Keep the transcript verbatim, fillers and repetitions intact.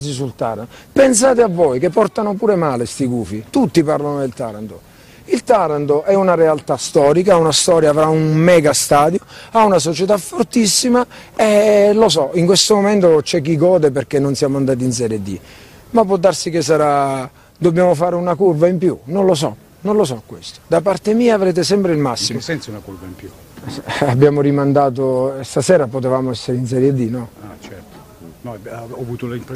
sul Taranto. Pensate a voi che portano pure male sti gufi, tutti parlano del Taranto. Il Taranto è una realtà storica, ha una storia, avrà un mega stadio, ha una società fortissima e lo so, in questo momento c'è chi gode perché non siamo andati in Serie D, ma può darsi che sarà, dobbiamo fare una curva in più, non lo so, non lo so questo. Da parte mia avrete sempre il massimo. In che senso una curva in più? Abbiamo rimandato, stasera potevamo essere in Serie D, no? Ah certo, no, ho avuto l'impressione